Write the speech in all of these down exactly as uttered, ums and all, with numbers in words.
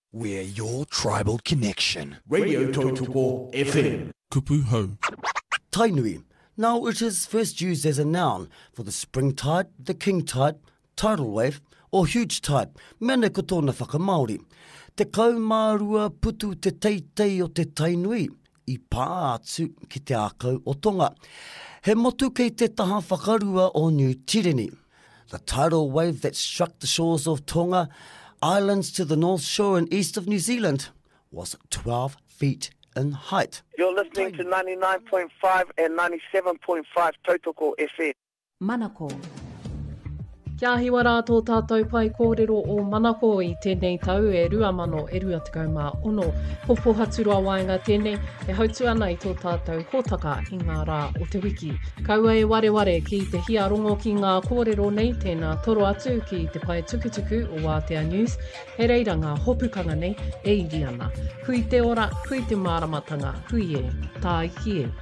We're your tribal connection. Radio Tautoko F M. Kupu hau. Tainui. Now it is first used as a noun for the spring tide, the king tide, tidal wave, or huge tide. Mene ko tōna whakamaori. Te kaumārua putu te teitei o te tainui, I pā atu ki te ākau o Tonga. He motu kei te taha whakarua o New Tireni. The tidal wave that struck the shores of Tonga, islands to the north shore and east of New Zealand, was twelve feet in height. You're listening to ninety-nine point five and ninety-seven point five Tautoko F M. Manako. Kia hiwa rātō tātou pai kōrero o Manako I tēnei tau e rua mano e rua tekau mā ono. Popo haturua waenga tēnei e hautu ana I tō tātou hōtaka I ngā rā o te wiki. Kaua e ware ware ki te hia rongo ki ngā kōrero nei tēnā toro atu ki te pai tukutuku o Wātea News. He reira ngā hopukanga nei e iri ana. Hui te ora, hui te māramatanga, hui e, tā iki e.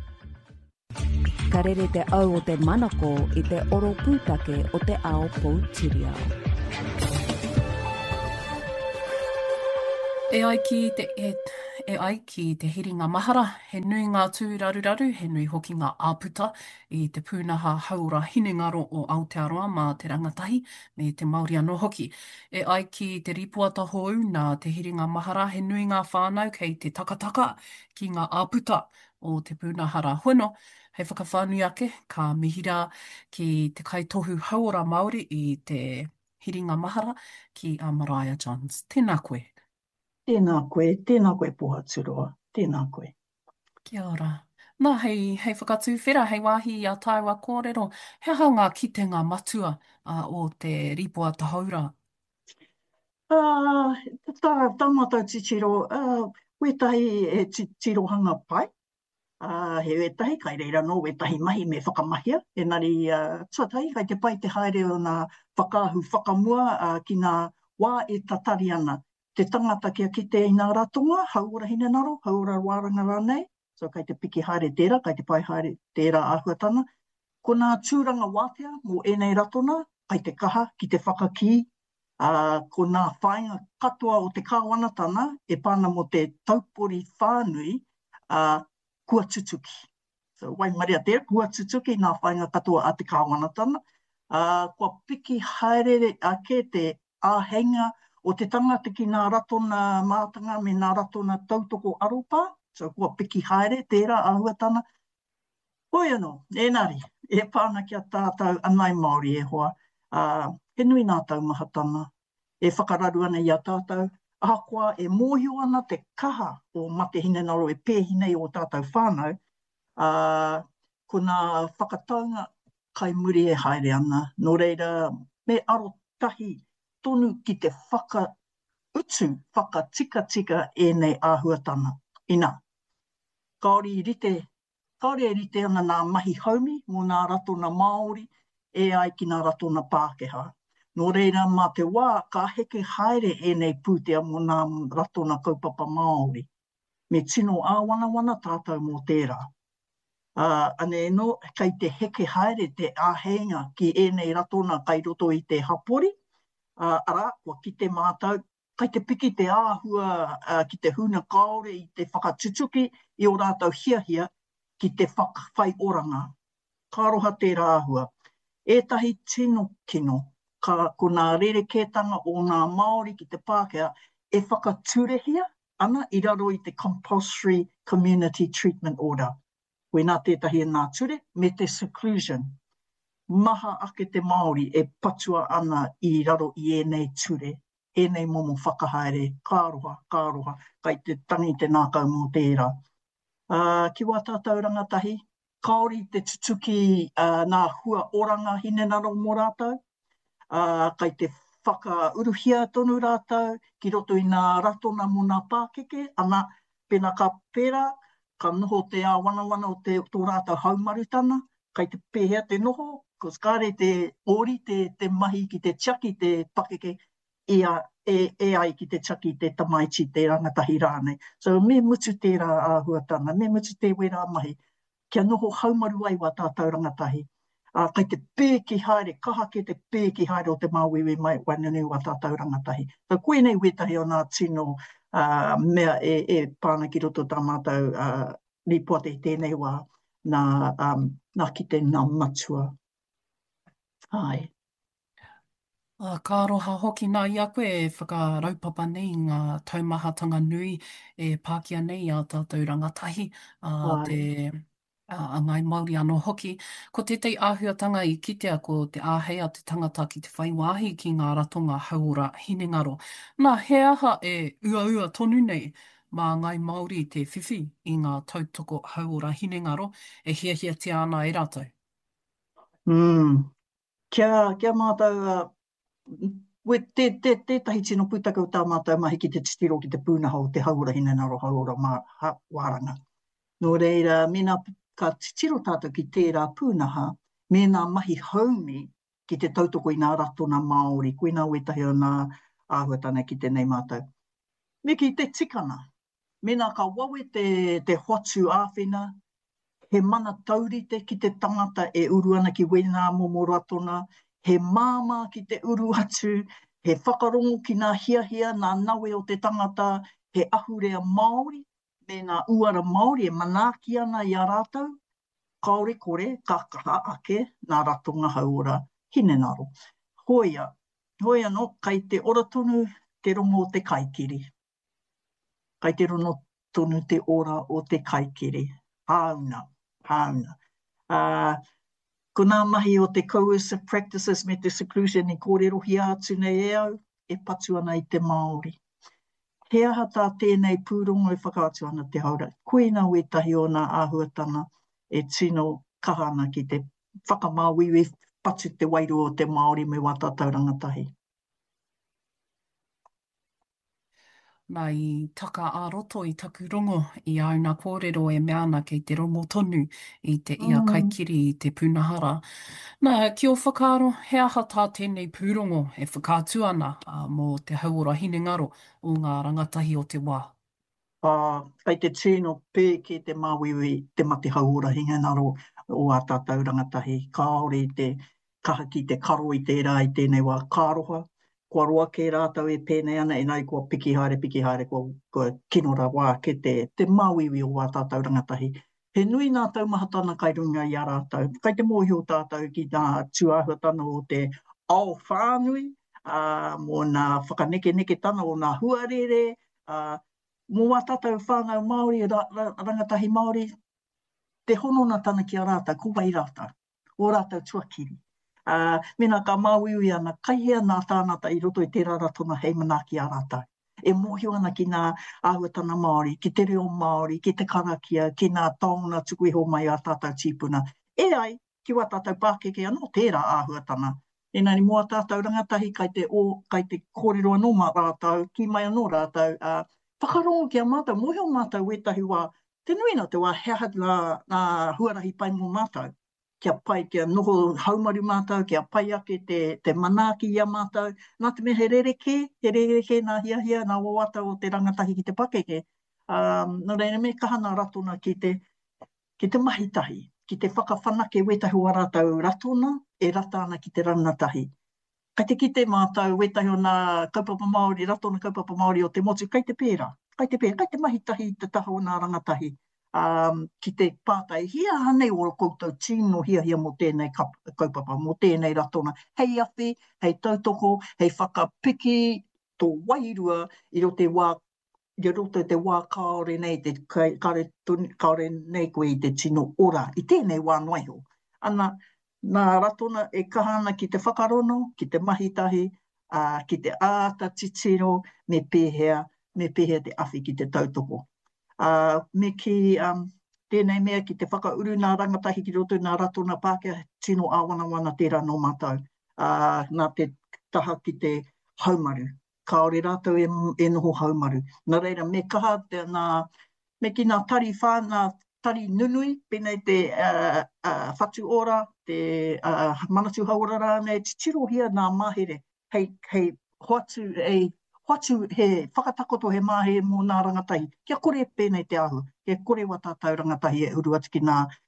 Ka rere te au o te manako I te oro pūtake o te ao Poutireo. E ai ki te, e, e ai ki te hiringa mahara, he nui ngā tūraruraru, he nui hoki ngā āputa I te pūnaha haura hinengaro o Aotearoa mā te rangatahi me te Māori anō hoki. E ai ki te ripuata hou nā te hiringa mahara, he nui ngā whānau kei te takataka ki ngā āputa o te pūnahara hono. Hei whakawhānui ake, ka mihira ki te kaitohu hauora Māori I te hiringa mahara ki a Mariah Johns. Tēnā koe. Tēnā koe, tēnā koe Pohaturua, tēnā koe. Kia ora. Nā, hei, hei whakatū whera, hei wāhi I a tāua kōrero, he aha ngā kitenga matua uh, o te ripoata haura? Uh, tā, tāmata titiro, uh, wetahi e tirohanga pai. Uh, he wetahi, kai reira no wetahi mahi me whakamahia. Enari, uh, tuatai, kai te pai te haere o nā whakaahu whakamua uh, ki nā wā e tatari ana. Te tangata kia kite I nā ratonga, hauora hinenaro, hauora wāranga rānei. So kai te piki haere tērā, kai te pai haere tērā āhuatana. Ko nā tūranga wātea mō enei ratona, kai te kaha ki te whakaki. Uh, ko nā whainga katoa o te kāwanatana, e pāna mo te taupori whānui, uh, kua tutuki. So, wai maria tēra, kua tutuki nā whainga katoa a te kāwanatana. Uh, kua piki haere ake te āhenga o te tangata ki nā ratona mātanga me nā ratona tautoko aropa. So, kua piki haere tēra āhuatana. Hoi anō, enari, e pāna kia tātou anai Māori e hoa. Uh, he nui nā taumahatanga. E whakararu ana I a tātou. Ahakoa e mōhio ana te kaha o mate hinenaro e pēhinei o tātou whānau, uh, ko nā whakataunga kai muri e haere ana. Nō reira, me aro tahi tonu ki te whakautu, whakatika-tika e nei āhuatana. Ina, kaori rite, kaori e rite ana nā mahi haumi mō nā ratona Māori e ai ki nā ratona Pākehā. Nō reira, mā te wā, ka heke haere e nei pūtea mō nā ratona kaupapa Māori. Me tino āwana-wana tātou mō tērā. Uh, ane no, kai te heke haere te āhenga ki e nei ratona kai roto I te hapori. Uh, ara, kua ki te mātau, kai te piki te āhua uh, ki te huna kaore I te whakatutuki I o rātau hiahia ki te whakawhai oranga. Ka roha tērā āhua. Ētahi tino kino. Ka ko nā rerekētanga o nā Māori ki te Pākehā e whakaturehia ana I raro I te Compulsory Community Treatment Order. Koe nā tētahi e nā ture, me te seclusion. Maha ake te Māori e patua ana I raro I e nei ture, e nei momo whakahaere, kāroha, kāroha, kai te tangi te nākau mō tērā. Uh, ki wā tātou rangatahi, kaori te tutuki uh, nā hua oranga hinenaro mō rātou. Uh, kai te whakauruhia tonu rātou, ki roto I nā ratona mō nā Pākeke, ana pena ka pera, ka noho te āwana-wana o te tō rātou haumarutana, kai te pēhea te noho, kos kāre te ori, te, te mahi ki te tiaki, te Pākeke, e, e, e ai ki te tiaki, te tamaiti, te rangatahi rānei. So me mutu tērā āhuatana, me mutu te wera mahi, kia noho haumaru ai wā tātou rangatahi. Uh, kei te pēki haere, kaha ke te pēki haere o te mauiwi mai wanunu wa tātou rangatahi. So koe nei wetahi o nā tino uh, mea e, e pāna ki roto tā mātou uh, ripoate i tēnei wā nā, um, nā ki te nā matua. Ai. Uh, ka aroha hoki nā ia koe e whakaraupapa nei ngā taumahatanga nui e Pākia nei a tātou rangatahi uh, Ai. te uh, a ngai Māori anō hoki. Ko te tei āhuatanga i kitea ko te āhea te tangata ki te whaiwāhi ki ngā ratonga hauora hinengaro. Nā, he aha e ua ua tonu nei mā ngai Māori te whiwhi i ngā tautoko hauora hinengaro e hiahiatia ana e rātou. Mm. Kia, kia mātou, uh, we te, te, tētahi tino putaka o tā mātou mahi ki te titiro ki te pūnaha o te hauora hinengaro hauora mā, ha, wāranga. Nō reira, mena ka titiro tātou ki tērā pūnaha, mena mahi haumi ki te tautoko i nā ratona Māori, koe nā wetahi o nā āhuatana ki tēnei mātou. Me ki te tikana, mena ka wawe te, te hotu āwhina, he mana taurite ki te tangata e uru ana ki wena momo ratona, he māma ki te uru atu, he whakarongo ki nā hiahia, nā nawe o te tangata, he ahurea Māori, me nā uara Māori e manaki ana i a rātou, kaore kore, ka kaha ake, nā ratonga hauora hinengaro. Hoia, hoia no, kai te ora tonu te rongo o te kaikiri. Kai te rongo tonu te ora o te kaikiri. Hauna, hauna. Uh, ko nā mahi o te coercive practices me te seclusion i kōrero hia atu nei e au, e patu ana i te Māori. He aha tā tēnei pūrongo e whakaatu ana te haura. Koe nā wetahi o nā āhuatanga e tino kahana ki te whakamāwiwi patu te wairu o te Māori me wā tātou rangatahi. Nā i taka ā-roto i taku rongo i auna kōrero e mea ana kei te rongo tonu i te ia Mm. kaikiri i te punahara. Nā, ki o whakaaro, he aha tā tēnei pūrongo e whakaatu ana uh, mō te hauora hinengaro o ngā rangatahi o te wā. Uh, kai te tino pē ki te māwiwi te mate hauora hinengaro o a tātou rangatahi. Kāore te kaha ki te karo i tērā i tēnei wā kāroha. Kua roa ke rātou e pēnei ana, e nai kua piki haere, piki haere, kua, kua kinora wā ke te, te māwiwi o wā tātou rangatahi. He nui nā taumahatana kai runga i a rātou. Kai te mōhio tātou ki nā tuāhuatana o te ao whānui, uh, mō nā whakaneke neke tana o nā huarere, uh, mō wā tātou whānau Māori, ra, ra, rangatahi Māori, te honona tana ki a rātou, ko wai rātou, o rātou tuakiri. Uh, mena ka māwiwi ana, kai hea nā tānata i roto i tērā ratona hei manaki a rātou. E mōhio ana ki nā āhuatana Māori, ki te reo Māori, ki te karakia, ki nā taona tuku iho mai a tātou tīpuna. E ai, ki wā tātou Pākeke anō tērā āhuatana. Enari mua tātou rangatahi kai te, o, kai te kōrero anō mā rātou, ki mai anō rātou, uh, whakarongo ki a mātou, mōhio mātou wetahi wā, te nui nā te wā hea nā, nā huarahi pai mō mātou. Kia pai, kia noho haumaru mātou, kia pai ake te, te manaki ia mātou. Nā te mea he rereke, he rereke nā hiahia, nā wawata o te rangatahi ki te Pākeke. Um, nō reira me kahana ratona ki te, ki te mahitahi, ki te whakawhanake wetahi o rātou ratona, e rata ana ki te rangatahi. Kai te kite mātou wetahi o nā kaupapa Māori, ratona kaupapa Māori o te motu, kai te pēra, kai te pēra, kai te mahitahi te taha o nā rangatahi. Um, ki te pātai hia hanei o koutou tino hia hia mō tēnei kaupapa, mō tēnei ratona. Hei awhi, hei tautoko, hei whakapiki tō wairua i rote wā, i rote te wā kaore nei, te kaore, kaore nei koe i te tino ora, i tēnei wā noiho. Ana, nā ratona e kahana ki te whakarono, ki te mahitahi, uh, ki te āta titiro, me pēhea, me pēhea te awhi ki te tautoko. Uh, me ki um, tēnei mea ki te whakauru nā rangatahi ki roto nā ratona Pākehā tino āwanawana tērā no mātou. Uh, nā te taha ki te haumaru. Kāore rātou e, e noho haumaru. Nā reira, me kaha te nā, me ki nā tari whā, nā tari nunui, pēnei te uh, uh, whatu ora, te uh, manatu haura rānei, te tiro hia nā mahere, hei, hei hoatu, hei Hoatu he whakatakoto he mahe mō nā rangatahi. Kia kore pēnei te ahu. Kia kore wa tātou rangatahi e uru atu ki nā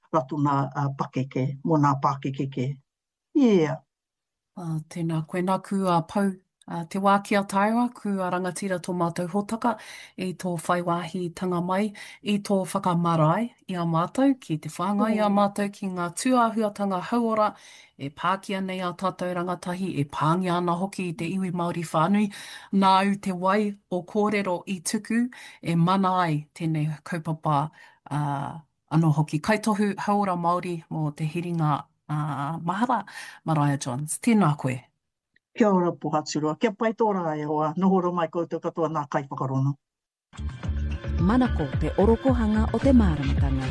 ratu nā uh, pakeke, mō nā Pākekeke. Yeah. Uh, tēnā koe nā kua pau. Uh, te wā kia taua, kua rangatira tō mātou hōtaka i tō whaiwahi tanga mai, i tō whakamarae i a mātou, ki te whāngai i a mātou, ki ngā tuahuatanga hauora, e pākia nei a tātou rangatahi, e pāngi ana hoki i te iwi Māori whānui, nā u te wai o kōrero i tuku, e mana ai tēnei kaupapa uh, anō hoki. Kaitohu hauora Māori mō te hiringa uh, mahara, Mariah Johns. Tēnā koe. Kia ora Puhaturua. Kia pai tō rā e hoa. Nohoro mai koutou katoa nā kai whakarono. Manako te orokohanga o te māramatanga.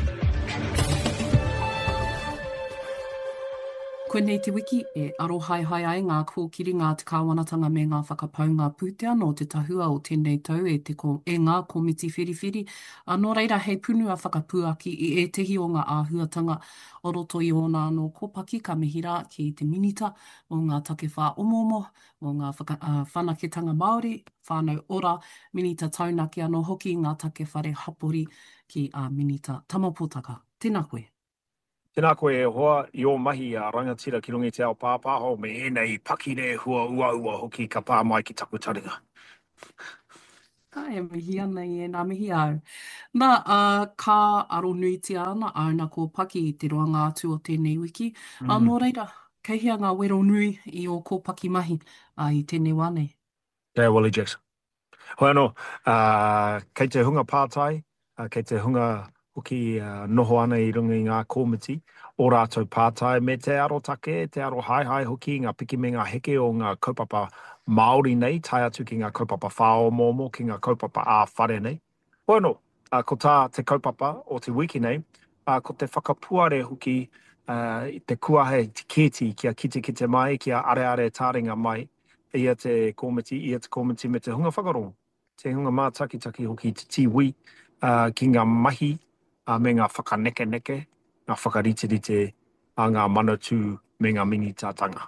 Koe nei te wiki e aro hai hai ai ngā kōkiri ngā te kāwanatanga me ngā whakapaunga pūtea no te tahua o tēnei tau e, te ko, e ngā komiti whiriwhiri. Anō reira hei punu a whakapuaki i e tehi o ngā āhuatanga o roto i ona anō kōpaki ka mihira ki te minita o ngā take whā omomo, o ngā whaka, uh, whanaketanga Māori, whānau ora, minita taunaki anō hoki ngā take whare hapori ki a uh, minita tamapōtaka. Tēnā koe. Tēnā koe e hoa i o mahi a rangatira ki rungi te ao pāpāho me enei pakine hua ua ua hoki ka pā mai ki taku taringa. Ka e mihi ana i e nā mihi au. Nā, uh, ka aro nuitia ana auna ko paki i te roanga atu o tēnei wiki. Mm. Anō reira, kei hea ngā wero nui i o ko paki mahi uh, i tēnei wānei. Kei Wally Jackson. Hoi anō, uh, kei te hunga pātai, uh, kei te hunga hoki uh, noho ana i runga i ngā komiti, o rātou pātai me te aro take, te aro hai hai hoki, ngā piki me ngā heke o ngā kaupapa Māori nei, tai atu ki ngā kaupapa whāo mōmo, ki ngā kaupapa ā whare nei. Hoi anō, uh, ko tā te kaupapa o te wiki nei, uh, ko te whakapuare hoki uh, i te kuahe te keti kia kite kite mai, kia are are tāringa mai, ia te komiti, ia te komiti me te hunga whakarongo. Te hunga mātaki taki hoki te tiwi uh, ki ngā mahi, a me ngā whakaneke neke, ngā whakarite rite, a ngā manatū me ngā mini tātanga.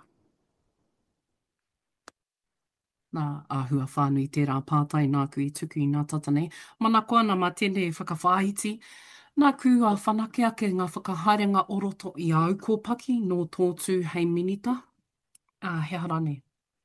Nā āhua whānui tērā pātai nāku i tuku i ngā tatanei. Mana koa nā mā tēnei whakawhāhiti, nāku a whanake ake ngā whakaharenga oroto i au kōpaki no tōtū hei minita. Uh, he harane.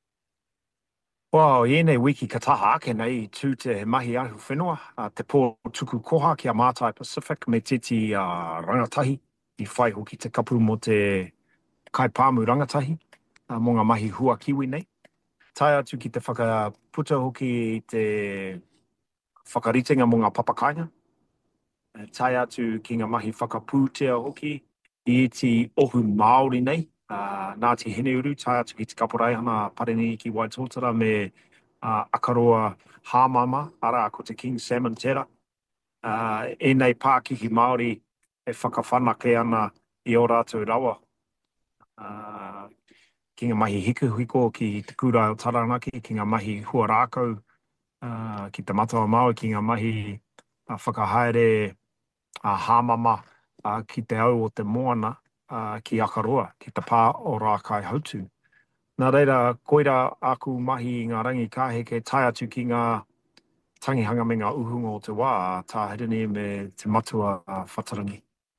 Wow, ienei wiki ka taha ake nei tū te mahi ahu whenua, uh, te pō tuku koha ki a Mātai Pacific me titi uh, rangatahi, i whai hoki te kapu mo te kaipāmu rangatahi, uh, mo ngā mahi hua kiwi nei. Tai atu ki te whakaputa hoki i te whakaritenga mo ngā papakainga. Uh, tai atu ki ngā mahi whakapūtea hoki i iti ohu Māori nei. Uh, Ngāti Heneuru, tai atu ki te kaporai hana pareni ki Waitotara me uh, Akaroa Hāmama, ara ko te King Salmon Tera. Uh, e nei Pākihi Māori e whakawhanake ana i o rātou rawa. Uh, ki ngā mahi hiku hiko ki te kura o Taranaki, ki ngā mahi hua rākau, uh, ki te matawa Māori, ki ngā mahi uh, whakahaere uh, Hāmama uh, ki te au o te moana, Uh, ki Akaroa, ki te pā o Rākai Hautu. Nā reira, koira aku mahi i ngā rangi kāheke tai atu ki ngā tangihanga me ngā uhunga o te wā, tā hirini me te matua uh, whatarangi.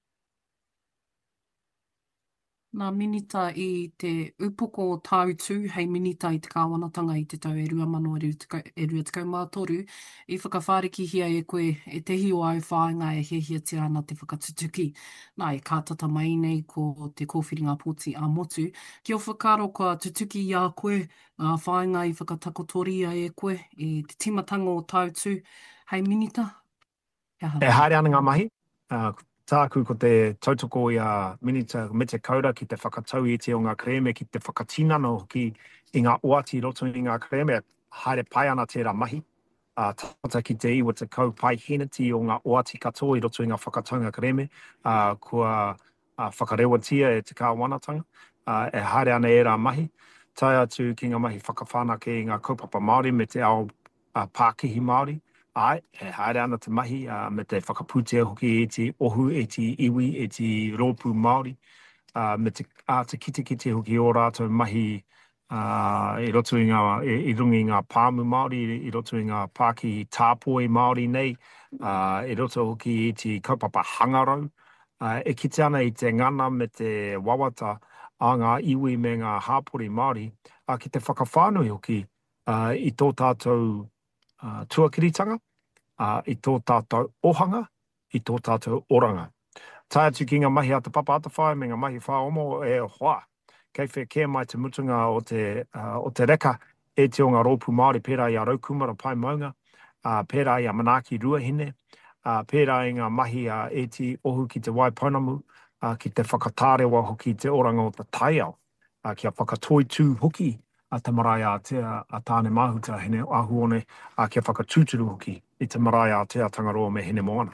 Nā minita i te upoko tāutu, hei minita i te kāwanatanga i te tau e rua mano e rua tekau mā toru, i whakawhāriki hia e koe e tehi o au whāinga e hia tira ana te whakatutuki. Nā e kātata mai nei ko te kōwhiringa pōti a motu. Ki o whakaro kua tutuki i a koe, a whāinga i whakatakotoria e koe, i te timatanga o tāutu, hei minita. E haere ana ngā mahi. Uh, Tāku ko te tautoko i a minita me te kaura ki te whakatau i te o ngā kreme, ki te whakatinano ki i ngā oati roto i ngā kreme, haere pai ana tērā mahi. Uh, tata ki te iwa te kau pai hinati o ngā oati katoa i roto i ngā whakataunga kreme, uh, kua uh, whakarewatia e te kāwanatanga, uh, e haere ana e rā mahi. Tai atu ki ngā mahi whakawhanake i ngā kaupapa Māori me te ao uh, Pākihi Māori. Ai, e haere ana te mahi, uh, me te whakapūtea hoki e te ohu, e te iwi, e te rōpū Māori, uh, me te, uh, te kite kite hoki o rātou mahi uh, i roto i ngā, i, i rungi ngā pāmu Māori, i roto i ngā Pāki tāpoi Māori nei, uh, i roto hoki e te kaupapa hangarau, Uh, e kite ana i te ngana me te wawata a ngā iwi me ngā hāpori Māori, a ki te whakawhānui hoki uh, i tō tātou uh, tuakiritanga, uh, i tō tātou ohanga, i tō tātou oranga. Tai atu ki ngā mahi ata papa ata whae me ngā mahi whaomo e hoa. Kei whea kea mai te mutunga o te, uh, o te reka e te o ngā rōpu Māori pērā i a raukumara pai maunga, uh, pērā i a manaki ruahine, uh, pērā i ngā mahi a uh, e ti ohu ki te waipaunamu, uh, ki te whakatārewa hoki te oranga o te taiao, uh, ki a whakatoi tū hoki a te marae a te a tāne mahuta hene ahuone, uh, ki a whakatūturu hoki i te marae a te a tangaroa me hene moana.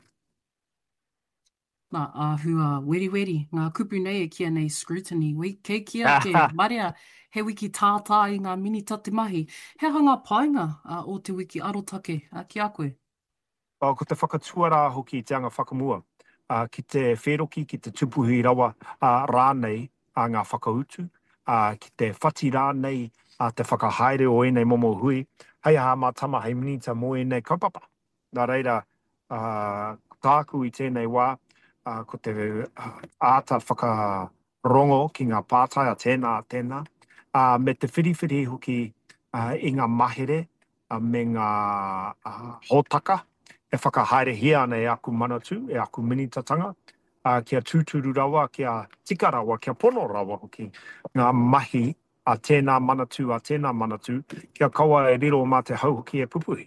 Nā, āhua weri weri, ngā kupu nei e kia nei scrutiny. Wei, kei kia te marea he wiki tātā i ngā minita te mahi. He hanga painga uh, o te wiki arotake uh, ki a koe? O, ko te whakatuara hoki i te anga whakamua. Uh, ki te wheroki, ki te tupuhi rawa uh, rānei a uh, ngā whakautu. Uh, ki te whati rānei a uh, te whakahaere o enei momo hui. Hei aha mātama hei minita mo enei kaupapa. Nā reira, uh, tāku i tēnei wā, uh, ko te uh, āta whakarongo ki ngā pātai a tēnā a tēnā. Uh, me te whiriwhiri hoki uh, i ngā mahere uh, me ngā uh, hōtaka. E whakahaere hia ana e aku manatu, e aku minitatanga, uh, kia tūturu rawa, kia tika rawa, kia pono rawa hoki ngā mahi a tēnā manatu, a tēnā manatu, kia kaua e riro mā te hau hoki e pupuhi.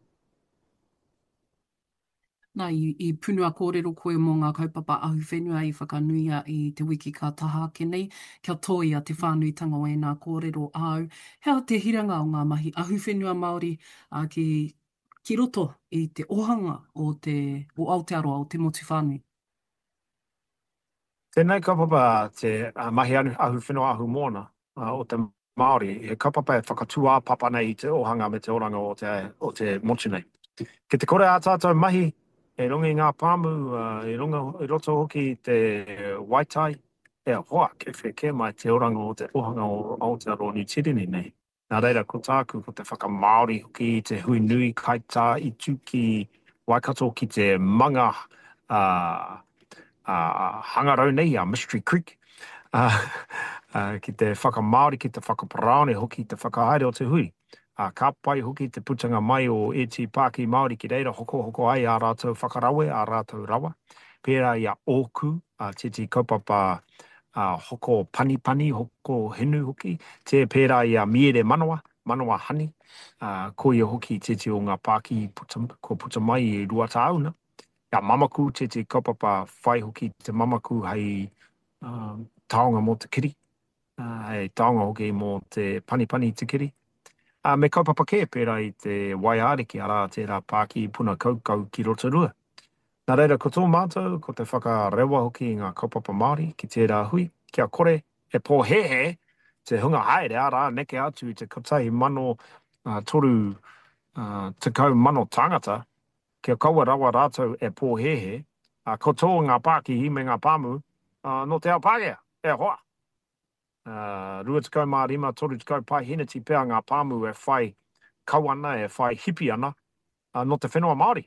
Nā, i, i punua kōrero koe mō ngā kaupapa ahu whenua i whakanuia i te wiki ka taha ake nei, kia toi a te whānuitanga o e nā kōrero au. Hea te hiranga o ngā mahi ahu whenua Māori a ki ki roto i te ohanga o te o Aotearoa, o te motu whānui. Tēnei kaupapa te uh, mahi anu, ahu whenua ahu mōna uh, o te Māori, he kaupapa e whakatua papa nei i te ohanga me te oranga o te, o te motu nei. Ke te kore a tātou mahi, e runga i ngā pāmu, uh, e runga i roto hoki te waitai, e hoa, ke whea ke mai te oranga o te ohanga o Aotearoa New Tirini nei. Nā reira, ko tāku, ko te whakamaori hoki i te hui nui kaita i tūki Waikato ki te manga uh, uh, hangarau nei a Mystery Creek. Uh, uh, ki te whakamaori, ki te whakaparaone hoki, te whakahaere o te hui. Uh, ka pai hoki te putanga mai o e ti Pāki Māori ki reira hoko hoko ai a rātou whakarawe, a rātou rawa. Pērā i a ōku, uh, te ti kaupapa Uh, hoko pani pani, hoko henu hoki, te pērā i a miere manawa, manawa hani, uh, ko ia hoki te te o ngā Pāki puta, ko puta mai e rua tāuna. Ia mamaku, te te kaupapa whai hoki te mamaku hei uh, taonga mō te kiri, uh, hei taonga hoki mō te pani pani te kiri. Uh, me kaupapa ke pērā i te waiariki ara te rā Pāki puna kaukau ki Rotorua. Nā reira, ko tō mātou, ko te whakarewa hoki i ngā kaupapa Māori ki tērā hui, kia kore e pōhehe te hunga haere ara neke atu i te kotahi mano uh, toru uh, te kau mano tangata, kia kaua rawa rātou e pōhehe, uh, ko tō ngā Pāki hi me ngā pāmu, uh, no te ao Pākehā, e hoa. Uh, rua te kau mā rima, toru te kau pai hina ti pēr ngā pāmu e whai kauana, e whai hipi ana, uh, no te whenua Māori.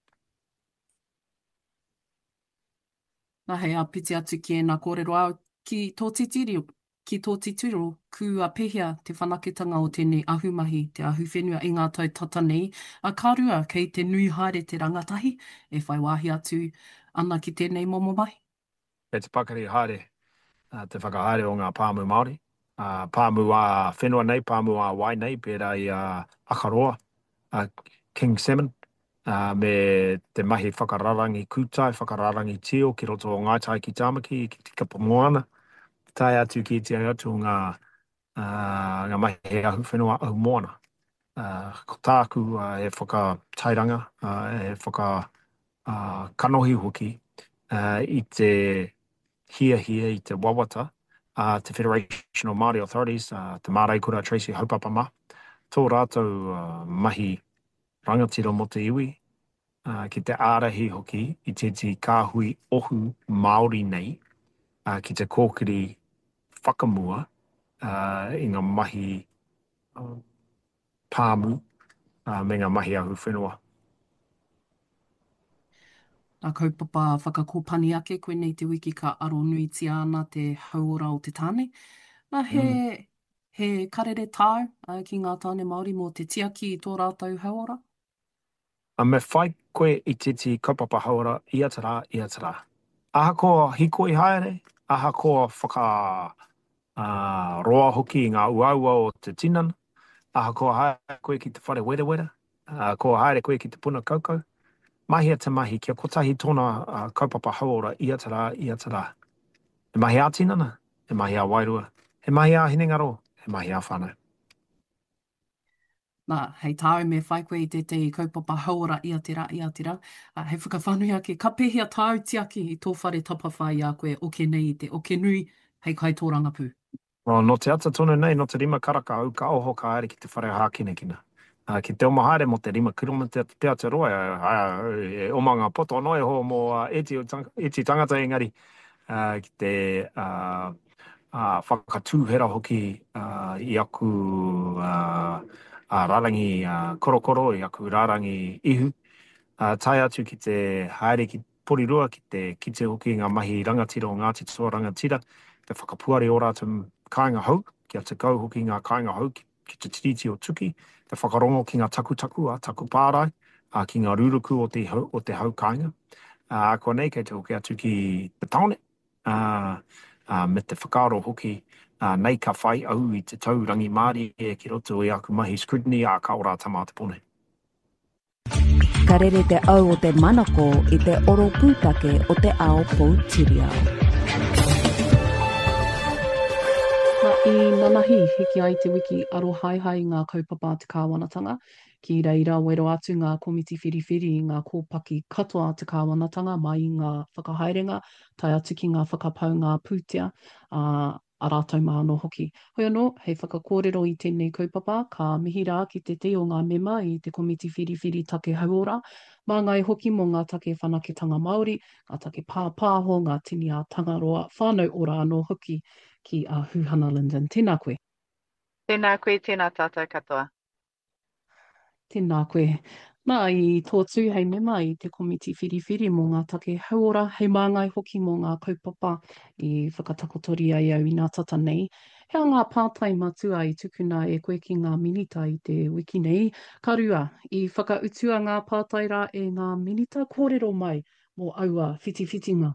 Nā hei a piti atu ki e nā kōrero au ki tō titiri, ki tō titiro, ku a pehea te whanaketanga o tēnei ahumahi, te ahu whenua i ngā tau tata nei, a kārua kei te nui haere te rangatahi, e whai wāhi atu ana ki tēnei momo mai. E te pakari haere, uh, te whakahaere o ngā pāmu Māori, uh, pāmu a whenua nei, pāmu a wai nei, pērā i a uh, Akaroa, uh, King Salmon, Uh, me te mahi whakararangi kūtai, whakararangi tio, ki roto o ngaitai ki Tāmaki, ki tika pamoana, tai atu ki te atu ngā, uh, ngā mahi ahu whenua ahu moana. Uh, ko tāku uh, e whakatairanga, uh, e whaka uh, kanohi hoki uh, i te hia hia i te wawata, uh, te Federation of Māori Authorities, uh, te Mārai Kura Tracy Haupapama, tō rātou uh, mahi rangatira mo te iwi, uh, ki te ārahi hoki, i te ti kāhui ohu Māori nei, uh, ki te kōkiri whakamua, uh, i ngā mahi uh, pāmu, uh, me ngā mahi ahu whenua. A kaupapa whakakōpani ake, koe nei te wiki ka aro nui tia ana te hauora o te tāne. Nā he, mm. he karere tāu uh, ki ngā tāne Māori mō te tiaki i tō rātou hauora? A me whai koe i titi kaupapa hauora, ia tara, ia tara. Aha ko hiko i haere, aha ko whaka uh, roa hoki i ngā uaua o te tinana, aha ko haere koe ki te whare wera wera, uh, ko haere koe ki te puna kaukau. Mahia te mahi, kia kotahi tōna uh, kaupapa hauora, ia tara, ia tara. He mahi a tinana, he mahi a wairua, he mahi a hinengaro, he mahi a whānau. Nā, hei tāu me whai koe i te te kaupapa hauora ia tira, ia tira. Uh, hei whakawhanui ake, ka pehia tāu tiaki i tō whare tapawhai a koe o ke nei i te o ke nui hei kai tō rangapū. Well, no te ata tonu nei, no te rima karaka au ka oho ka aere ki te whare hākine kina. Uh, ki te omahaere mo te rima kiromita te Aotearoa, uh, e omanga poto noi ho mo uh, eti, tang, eti tangata engari uh, ki te uh, uh, whakatūhera hoki uh, i aku uh, uh, rarangi uh, korokoro, i aku rarangi ihu. Uh, tai atu ki te haere ki porirua, ki te kite hoki ngā mahi rangatira o Ngāti Toa rangatira, te whakapuare o rātou kāinga hau, ki a te kau hoki ngā kāinga hau, ki, ki te tiriti o tuki, te whakarongo ki ngā takutaku, a taku pārai, a ki ngā ruruku o te hau, o te hau kāinga. A ko nei kei te hoki atu ki te taone, a, a, me te whakaro hoki, a, nei ka whai au i te taurangi Māori e ki roto i aku mahi scrutiny a ka ora tamata pone. Ka rere te au o te manako i te oro pūtake o te ao Poutireo. I nanahi, hiki ai te wiki aro hai hai ngā kaupapa te kāwanatanga. Ki reira wero atu ngā komiti whiriwhiri i ngā kōpaki katoa te kāwanatanga mai i ngā whakahaerenga, tai atu ki ngā whakapau ngā pūtea, uh, a rātou māno hoki. Hoi anō, hei whakakōrero i tēnei kaupapa, ka mihi rā ki te te o ngā mema i te komiti whiriwhiri take hauora, mā ngai hoki mō ngā take whanaketanga Māori, ngā take pāpāho, ngā tini a tangaroa, whānau ora anō hoki, ki a uh, Huhana Linden. Tēnā koe. Tēnā koe, tēnā tātou katoa. Tēnā koe. Nā, i tō tū hei mema i te komiti whiriwhiri mō ngā take hauora, hei māngai hoki mō ngā kaupapa i whakatakotori ai au i ngā tata nei. Hea ngā pātai matua i tukuna e koe ki ngā minita i te wiki nei. Karua, i whakautua ngā pātai rā e ngā minita kōrero mai mō aua whiti-whitinga.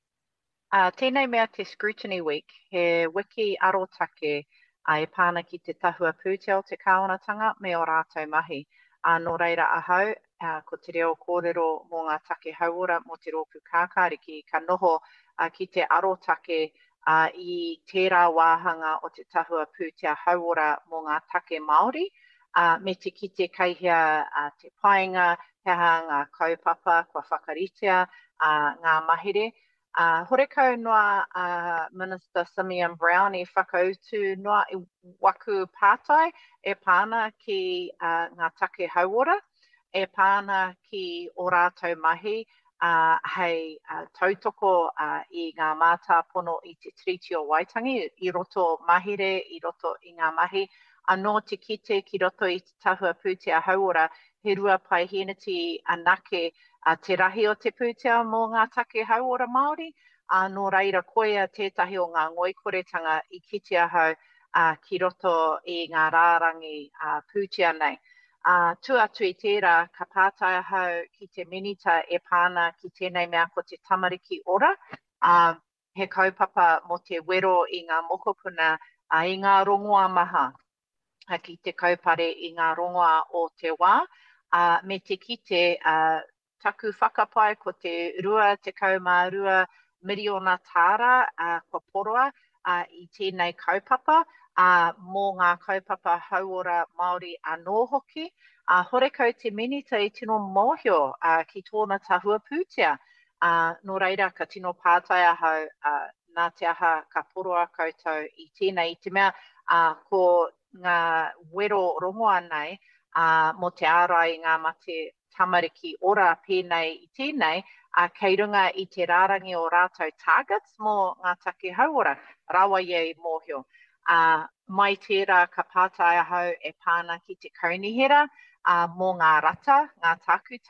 Uh, tēnei mea te Scrutiny Week, he wiki arotake a e pāna ki te tahua pūtea o te kāwanatanga me o rātou mahi. A uh, no reira ahau, uh, ko te reo kōrero mō ngā take hauora mo te rōpū kākāriki ka noho uh, ki te arotake uh, i tērā wāhanga o te tahua pūtea hauora mō ngā take Māori, uh, me te kite kaihia uh, te painga, hea ngā kaupapa, kua whakaritea, uh, ngā mahere. Uh, horekau noa uh, Minister Simeon Brown i whakautu noa i waku pātai e pāna ki uh, ngā take hauora, e pāna ki o rātou mahi uh, hei uh, tautoko uh, i ngā mātā pono i te Treaty o Waitangi, i roto mahere, i roto i ngā mahi, anō te kite ki roto i te tahua pūtea hauora, he rua pai heneti anake a te rahi o te pūtea mō ngā take hauora Māori, a no reira koea tētahi o ngā ngoikoretanga i kitea hau uh, ki roto i ngā rārangi uh, pūtea nei. Uh, tu atu i tērā, ka pātai hau ki te minita e pāna ki tēnei mea ko te tamariki ora, uh, he kaupapa mo te wero i ngā mokopuna uh, i ngā rongoa maha, uh, ki te kaupare i ngā rongoa o te wā, uh, me te kite uh, taku whakapai ko te rua te kaumā rua miriona tāra uh, kua poroa uh, i tēnei kaupapa uh, mō ngā kaupapa hauora Māori anō hoki. Uh, horekau te minita i tino mōhio uh, ki tōna tahua pūtea. Uh, no reira ka tino pātai ahau uh, nā te aha ka poroa koutou i tēnei i te mea uh, ko ngā wero rongoa nei uh, mo te ārai ngā mate tamariki ora pēnei i tēnei, a uh, kei runga i te rārangi o rātou targets mō ngā take hauora, rawa iei mōhio. Uh, mai tērā ka pātai ahau e pāna ki te kaunihera uh, mō ngā rata, ngā tākuta,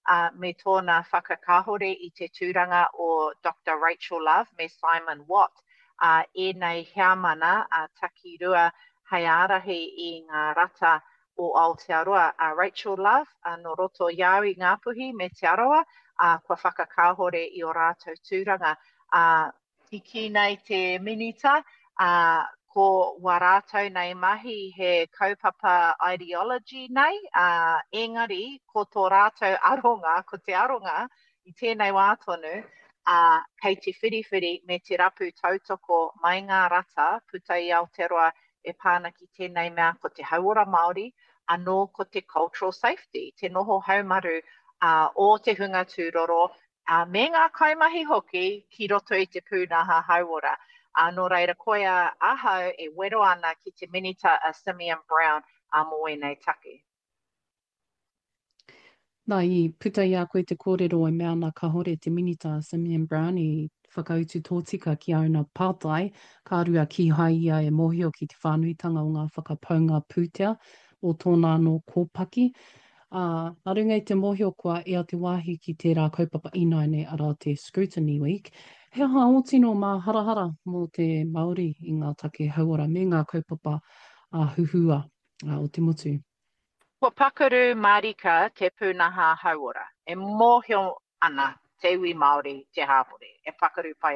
uh, me tōna whakakahore i te tūranga o Doctor Rachel Love me Simon Watt. Uh, e nei hea mana a uh, takirua hei arahi i ngā rata o Aotearoa. Uh, Rachel Love, uh, no roto iau i ngā puhi me te arawa, uh, kua whakakahore i o rātou tūranga. Uh, I ki nei te minita, uh, ko warātou nei mahi he kaupapa ideology nei, uh, engari ko tō rātou aronga, ko te aronga i tēnei wā tonu, uh, kei te whiriwhiri me te rapu tautoko mai ngā rata, puta i Aotearoa e pāna ki tēnei mea ko te hauora Māori, anō ko te cultural safety, te noho haumaru uh, o te hunga tūroro, uh, me ngā kaimahi hoki ki roto i te pūnaha hauora. Uh, no reira koia ahau e wero ana ki te minita a Simeon Brown a mo e nei take. Nā i puta i a koe te kōrero e mea nā kahore te minita a Simeon Brown i whakautu tōtika ki auna pātai, ka rua ki hai ia e mohio ki te whānuitanga o ngā whakapaunga pūtea o tōna no kōpaki. Uh, a runga i te mohio kua ea te wāhi ki tērā kaupapa inaine ara te Scrutiny Week. He aha o tino mā harahara mō te Māori i ngā take hauora me ngā kaupapa uh, huhua uh, o te motu. Ko pakaru marika te pūnaha hauora. E mōhio ana te iwi Māori te hāpore. E pakaru pai